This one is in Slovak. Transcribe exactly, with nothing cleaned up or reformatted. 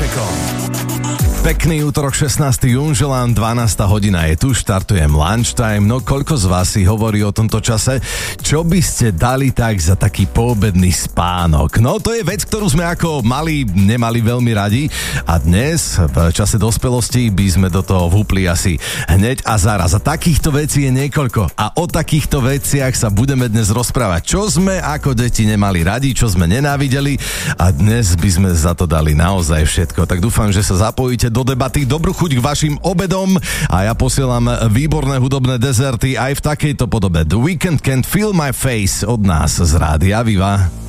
Vašekom. Pekný útorok, šestnásteho júna, želám, dvanásta hodina je tu, štartujem lunchtime. No koľko z vás si hovorí o tomto čase? Čo by ste dali tak za taký poobedný spánok? No to je vec, ktorú sme ako mali, nemali veľmi radi a dnes v čase dospelosti by sme do toho vhúpli asi hneď a zaraz. A takýchto vecí je niekoľko a o takýchto veciach sa budeme dnes rozprávať. Čo sme ako deti nemali radi, čo sme nenávideli a dnes by sme za to dali naozaj všetko. Tak dúfam, že sa zapojíte do debaty. Dobrú chuť k vašim obedom a ja posielam výborné hudobné dezerty aj v takejto podobe. The Weeknd Can't Feel My Face od nás z Rádia Viva.